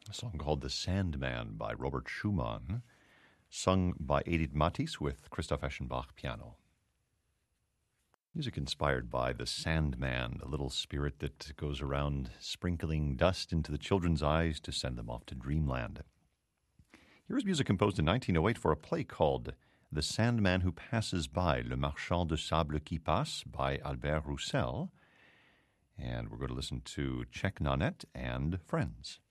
A song called The Sandman by Robert Schumann, sung by Edith Matisse with Christoph Eschenbach piano. Music inspired by the Sandman, the little spirit that goes around sprinkling dust into the children's eyes to send them off to dreamland. Here is music composed in 1908 for a play called The Sandman Who Passes By, Le Marchand de Sable qui Passe by Albert Roussel. And we're going to listen to Czech Nanette and Friends.